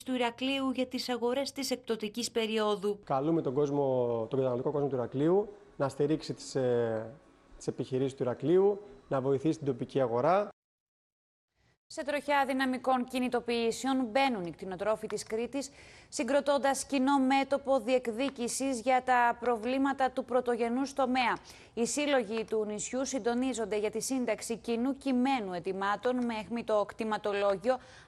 του Ηρακλείου για τις αγορές της εκπτωτικής περίοδου. Καλούμε τον καταναλωτικό κόσμο του Ηρακλείου να στηρίξει τις επιχειρήσεις του Ηρακλείου, να βοηθήσει την τοπική αγορά. Σε τροχιά δυναμικών κινητοποιήσεων μπαίνουν οι κτηνοτρόφοι της Κρήτης, συγκροτώντας κοινό μέτωπο διεκδίκησης για τα προβλήματα του πρωτογενούς τομέα. Οι σύλλογοι του νησιού συντονίζονται για τη σύνταξη κοινού κειμένου ετοιμάτων με αιχμή το κτηματολόγιο,